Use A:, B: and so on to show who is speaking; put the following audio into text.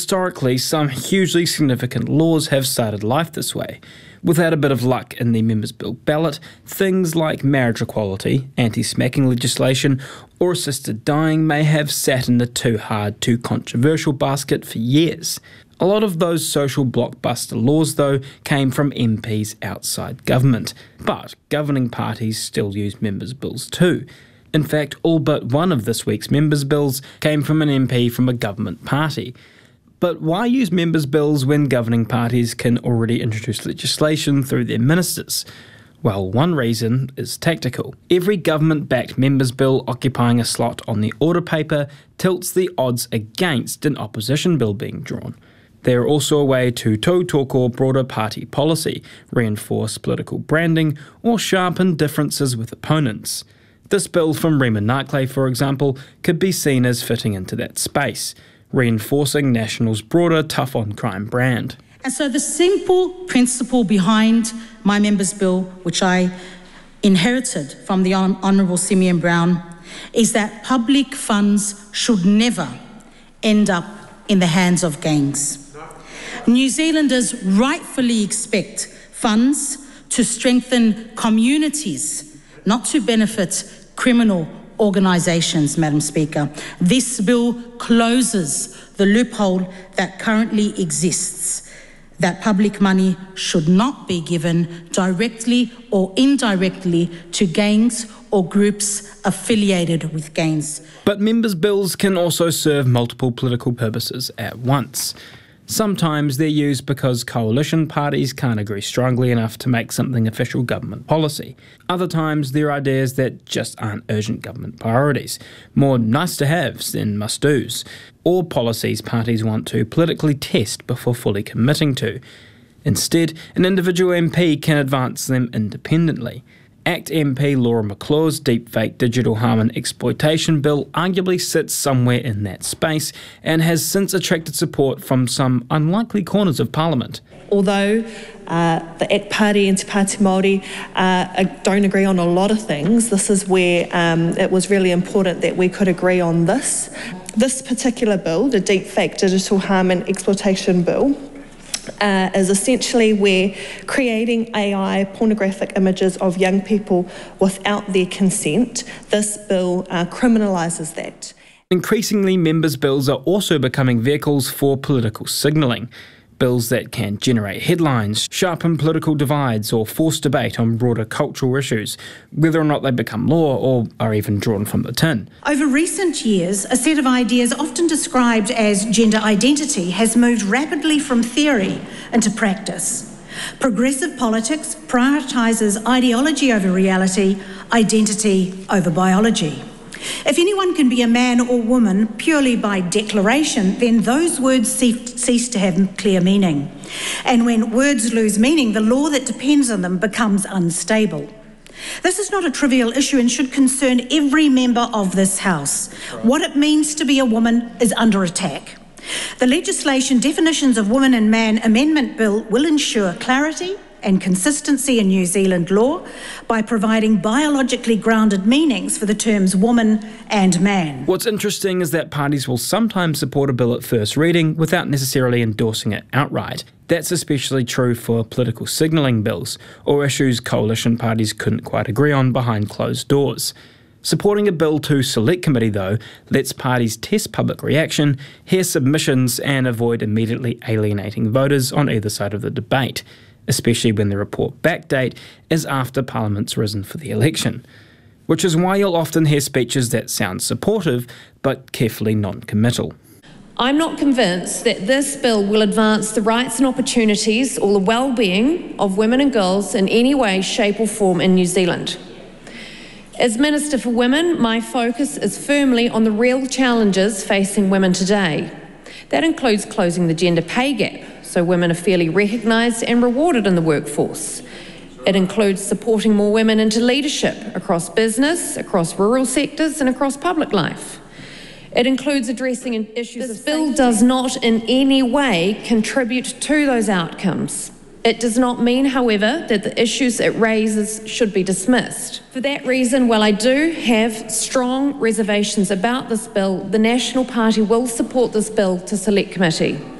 A: Historically, some hugely significant laws have started life this way. Without a bit of luck in the Members' Bill ballot, things like marriage equality, anti-smacking legislation, or assisted dying may have sat in the too hard, too controversial basket for years. A lot of those social blockbuster laws, though, came from MPs outside government, but governing parties still use Members' Bills too. In fact, all but one of this week's Members' Bills came from an MP from a government party. But why use Members' Bills when governing parties can already introduce legislation through their ministers? Well, one reason is tactical. Every government-backed Members' Bill occupying a slot on the order paper tilts the odds against an opposition bill being drawn. They're also a way to tautoko broader party policy, reinforce political branding, or sharpen differences with opponents. This bill from Rema Narkley, for example, could be seen as fitting into that space, reinforcing National's broader tough-on-crime brand.
B: And so the simple principle behind my Members' Bill, which I inherited from the Honourable Simeon Brown, is that public funds should never end up in the hands of gangs. New Zealanders rightfully expect funds to strengthen communities, not to benefit criminal organisations, Madam Speaker. This bill closes the loophole that currently exists, that public money should not be given directly or indirectly to gangs or groups affiliated with gangs.
A: But Members' Bills can also serve multiple political purposes at once. Sometimes they're used because coalition parties can't agree strongly enough to make something official government policy. Other times they're ideas that just aren't urgent government priorities, more nice-to-haves than must-dos, or policies parties want to politically test before fully committing to. Instead, an individual MP can advance them independently. ACT MP Laura McClure's Deepfake Digital Harm and Exploitation Bill arguably sits somewhere in that space and has since attracted support from some unlikely corners of Parliament.
C: Although the ACT Party and Te Pāti Māori don't agree on a lot of things, this is where it was really important that we could agree on this. This particular bill, the Deepfake Digital Harm and Exploitation Bill, is essentially where creating AI pornographic images of young people without their consent, this bill criminalises that.
A: Increasingly, Members' Bills are also becoming vehicles for political signalling. Bills that can generate headlines, sharpen political divides, or force debate on broader cultural issues, whether or not they become law or are even drawn from the tin.
B: Over recent years, a set of ideas often described as gender identity has moved rapidly from theory into practice. Progressive politics prioritises ideology over reality, identity over biology. If anyone can be a man or woman purely by declaration, then those words cease to have clear meaning. And when words lose meaning, the law that depends on them becomes unstable. This is not a trivial issue and should concern every member of this House. What it means to be a woman is under attack. The legislation Definitions of Woman and Man Amendment Bill will ensure clarity and consistency in New Zealand law by providing biologically grounded meanings for the terms woman and man.
A: What's interesting is that parties will sometimes support a bill at first reading without necessarily endorsing it outright. That's especially true for political signalling bills, or issues coalition parties couldn't quite agree on behind closed doors. Supporting a bill to Select Committee, though, lets parties test public reaction, hear submissions, and avoid immediately alienating voters on either side of the debate, especially when the report back date is after Parliament's risen for the election. Which is why you'll often hear speeches that sound supportive, but carefully non-committal.
D: I'm not convinced that this bill will advance the rights and opportunities or the well-being of women and girls in any way, shape or form in New Zealand. As Minister for Women, my focus is firmly on the real challenges facing women today. That includes closing the gender pay gap, so women are fairly recognised and rewarded in the workforce. It includes supporting more women into leadership across business, across rural sectors and across public life. It includes addressing issues. This bill does not in any way contribute to those outcomes. It does not mean, however, that the issues it raises should be dismissed. For that reason, while I do have strong reservations about this bill, the National Party will support this bill to Select Committee.